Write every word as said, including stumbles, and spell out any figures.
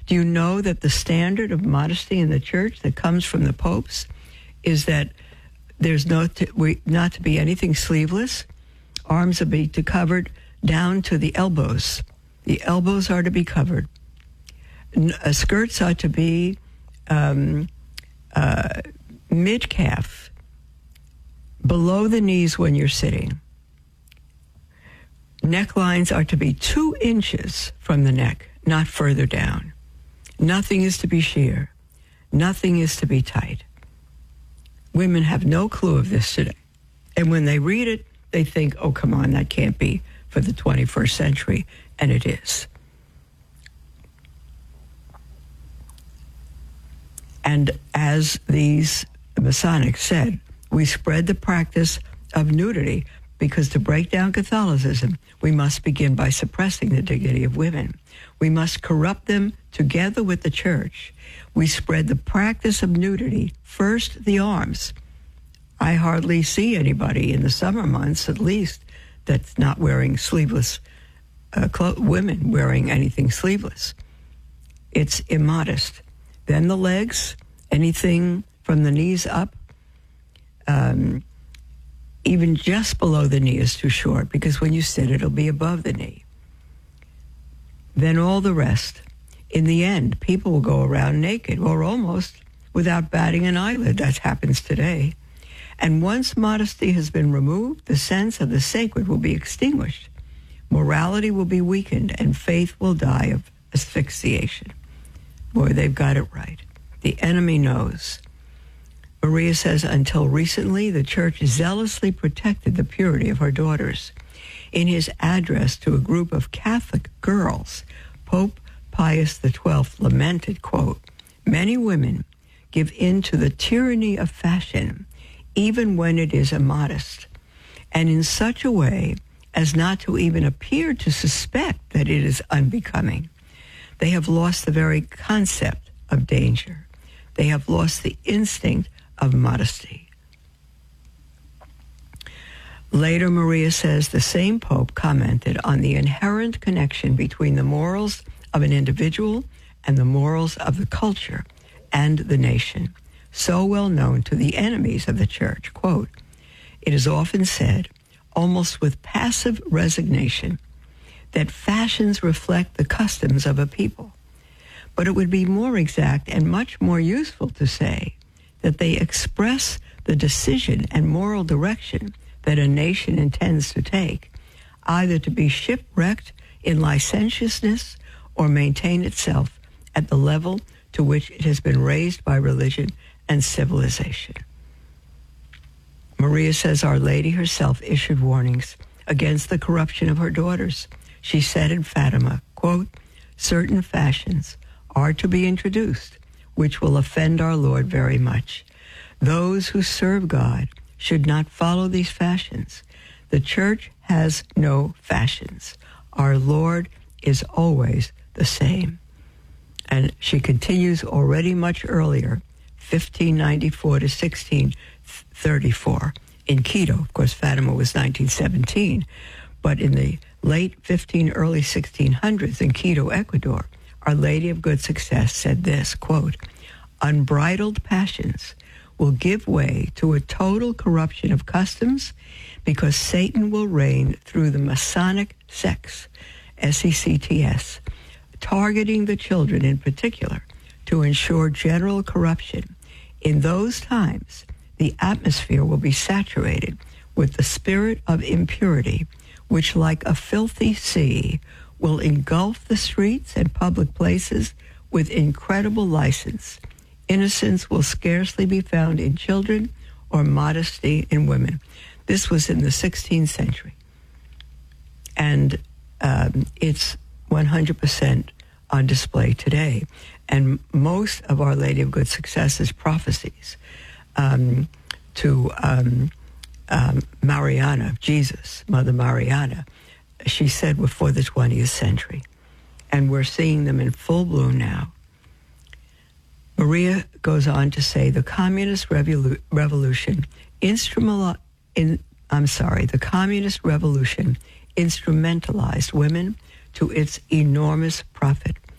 Do you know that the standard of modesty in the church that comes from the popes is that there's no to, we, not to be anything sleeveless? Arms are to be to covered down to the elbows. The elbows are to be covered. N- uh, skirts are to be um, uh, mid-calf, below the knees when you're sitting. Necklines are to be two inches from the neck, not further down. Nothing is to be sheer. Nothing is to be tight. Women have no clue of this today. And when they read it, they think, oh, come on, that can't be for the twenty-first century. And it is. And as these Masonics said, we spread the practice of nudity because to break down Catholicism, we must begin by suppressing the dignity of women. We must corrupt them together with the church. We spread the practice of nudity, first the arms. I hardly see anybody in the summer months, at least, that's not wearing sleeveless, uh, clo- women wearing anything sleeveless. It's immodest. Then the legs, anything from the knees up, um, even just below the knee is too short, because when you sit, it'll be above the knee. Then all the rest. In the end, people will go around naked, or almost without batting an eyelid. That happens today. And once modesty has been removed, the sense of the sacred will be extinguished. Morality will be weakened, and faith will die of asphyxiation. Boy, they've got it right. The enemy knows. Maria says, until recently, the church zealously protected the purity of her daughters. In his address to a group of Catholic girls, Pope Pius the twelfth lamented, quote, many women give in to the tyranny of fashion, even when it is immodest, and in such a way as not to even appear to suspect that it is unbecoming. They have lost the very concept of danger. They have lost the instinct of modesty. Later, Maria says the same Pope commented on the inherent connection between the morals of an individual and the morals of the culture and the nation, so well known to the enemies of the church. Quote, it is often said, almost with passive resignation, that fashions reflect the customs of a people. But it would be more exact and much more useful to say that they express the decision and moral direction that a nation intends to take, either to be shipwrecked in licentiousness or maintain itself at the level to which it has been raised by religion and civilization. Maria says Our Lady herself issued warnings against the corruption of her daughters. She said in Fatima, quote, certain fashions are to be introduced, which will offend our Lord very much. Those who serve God should not follow these fashions. The church has no fashions. Our Lord is always the same. And she continues already much earlier, fifteen ninety-four to sixteen thirty-four, in Quito. Of course, Fatima was nineteen seventeen, but in the late fifteen, early sixteen hundreds in Quito, Ecuador, Our Lady of Good Success said this, quote, unbridled passions will give way to a total corruption of customs because Satan will reign through the Masonic sects, S E C T S, targeting the children in particular to ensure general corruption. In those times, the atmosphere will be saturated with the spirit of impurity, which like a filthy sea will engulf the streets and public places with incredible license. Innocence will scarcely be found in children or modesty in women. This was in the sixteenth century. And um, it's one hundred percent on display today. And most of Our Lady of Good Success's prophecies um, to um, um, Mariana, Jesus, Mother Mariana, she said were for the twentieth century. And we're seeing them in full bloom now. Maria goes on to say the communist revolu- revolution instrumental in I'm sorry, the communist revolution instrumentalized women to its enormous profit.